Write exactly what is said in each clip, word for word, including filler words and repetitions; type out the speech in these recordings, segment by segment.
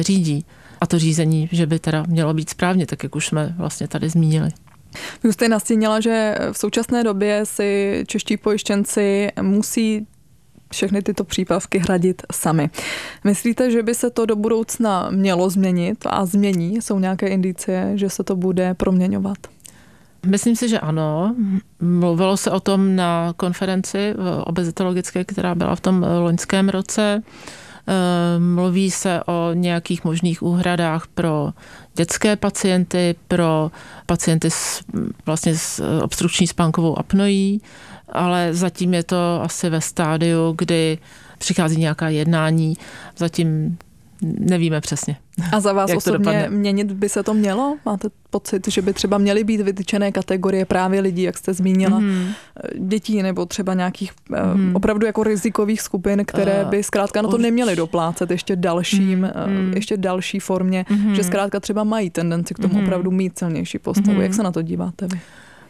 řídí. A to řízení, že by teda mělo být správně, tak jak už jsme vlastně tady zmínili. Vy už jste nastínila, že v současné době si čeští pojištěnci musí všechny tyto přípravky hradit sami. Myslíte, že by se to do budoucna mělo změnit a změní? Jsou nějaké indicie, že se to bude proměňovat? Myslím si, že ano. Mluvilo se o tom na konferenci obezitologické, která byla v tom loňském roce. Mluví se o nějakých možných úhradách pro dětské pacienty, pro pacienty s, vlastně s obstrukční spánkovou apnoí, ale zatím je to asi ve stádiu, kdy přichází nějaká jednání. Zatím nevíme přesně. A za vás osobně měnit by se to mělo? Máte pocit, že by třeba měly být vytyčené kategorie právě lidí, jak jste zmínila, mm. dětí nebo třeba nějakých mm. opravdu jako rizikových skupin, které by zkrátka na to neměly doplácet ještě dalším, mm. ještě další formě, mm. že zkrátka třeba mají tendenci k tomu mm. opravdu mít silnější postavu. Mm. Jak se na to díváte vy?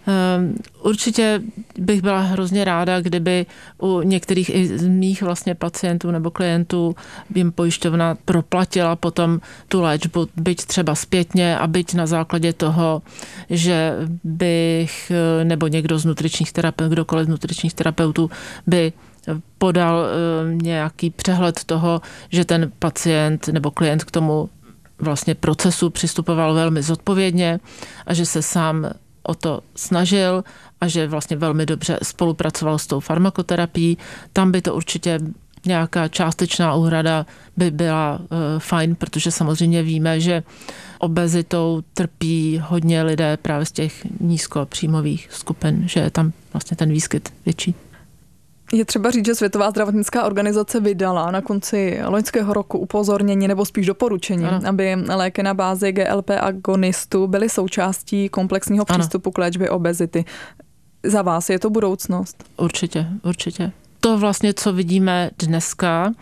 Určitě bych byla hrozně ráda, kdyby u některých i z mých vlastně pacientů nebo klientů jim pojišťovna proplatila potom tu léčbu, byť třeba zpětně a byť na základě toho, že bych, nebo někdo z nutričních terapeutů, kdokoliv z nutričních terapeutů by podal nějaký přehled toho, že ten pacient nebo klient k tomu vlastně procesu přistupoval velmi zodpovědně a že se sám o to snažil a že vlastně velmi dobře spolupracoval s tou farmakoterapií. Tam by to určitě nějaká částečná úhrada by byla uh, fajn, protože samozřejmě víme, že obezitou trpí hodně lidé právě z těch nízkopříjmových skupin, že je tam vlastně ten výskyt větší. Je třeba říct, že Světová zdravotnická organizace vydala na konci loňského roku upozornění nebo spíš doporučení, ano. aby léky na bázi G L P agonistů byly součástí komplexního přístupu ano. k léčbě obezity. Za vás je to budoucnost? Určitě, určitě. To vlastně, co vidíme dneska,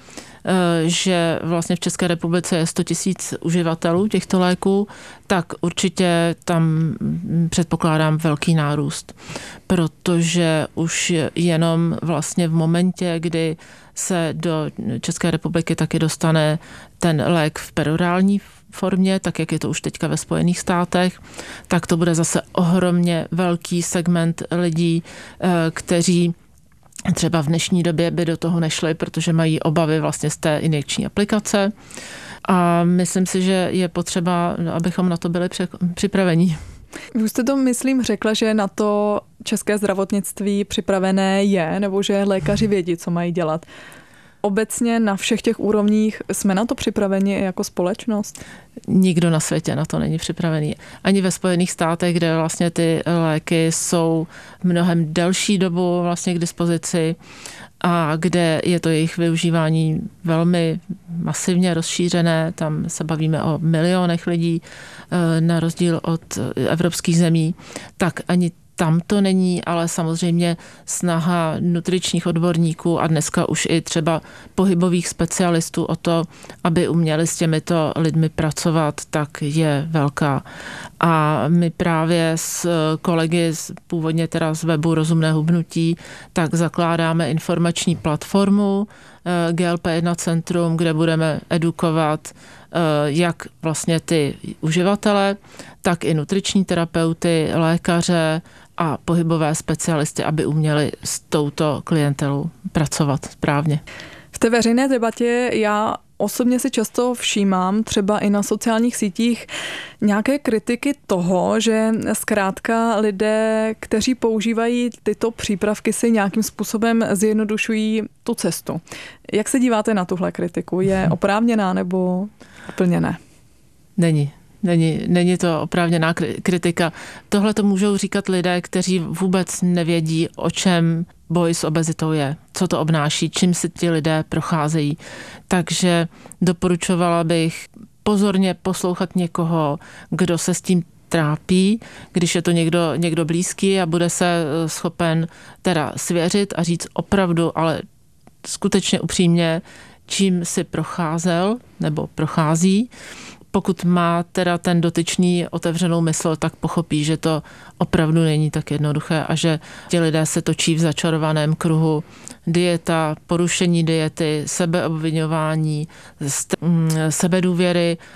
že vlastně v České republice je sto tisíc uživatelů těchto léků, tak určitě tam předpokládám velký nárůst, protože už jenom vlastně v momentě, kdy se do České republiky taky dostane ten lék v perorální formě, tak jak je to už teďka ve Spojených státech, tak to bude zase ohromně velký segment lidí, kteří třeba v dnešní době by do toho nešli, protože mají obavy vlastně z té injekční aplikace. A myslím si, že je potřeba, abychom na to byli připraveni. Vy jste to, myslím, řekla, že na to české zdravotnictví připravené je, nebo že lékaři vědí, co mají dělat. Obecně na všech těch úrovních jsme na to připraveni jako společnost? Nikdo na světě na to není připravený. Ani ve Spojených státech, kde vlastně ty léky jsou mnohem delší dobu vlastně k dispozici a kde je to jejich využívání velmi masivně rozšířené, tam se bavíme o milionech lidí na rozdíl od evropských zemí, tak ani tam to není, ale samozřejmě snaha nutričních odborníků a dneska už i třeba pohybových specialistů o to, aby uměli s těmito lidmi pracovat, tak je velká. A my právě s kolegy z, původně teda z webu Rozumné hubnutí, tak zakládáme informační platformu G L P jedna Centrum, kde budeme edukovat jak vlastně ty uživatele, tak i nutriční terapeuty, lékaře a pohybové specialisty, aby uměli s touto klientelou pracovat správně. V té veřejné debatě já osobně si často všímám, třeba i na sociálních sítích, nějaké kritiky toho, že zkrátka lidé, kteří používají tyto přípravky, si nějakým způsobem zjednodušují tu cestu. Jak se díváte na tuhle kritiku? Je oprávněná nebo úplně ne? Není. Není, není to oprávněná kritika. Tohle to můžou říkat lidé, kteří vůbec nevědí, o čem boj s obezitou je, co to obnáší, čím si ti lidé procházejí. Takže doporučovala bych pozorně poslouchat někoho, kdo se s tím trápí, když je to někdo, někdo blízký a bude se schopen teda svěřit a říct opravdu, ale skutečně upřímně, čím si procházel nebo prochází. Pokud má teda ten dotyčný otevřenou mysl, tak pochopí, že to opravdu není tak jednoduché a že ti lidé se točí v začarovaném kruhu. Dieta, porušení diety, sebeobviňování, sebedůvěry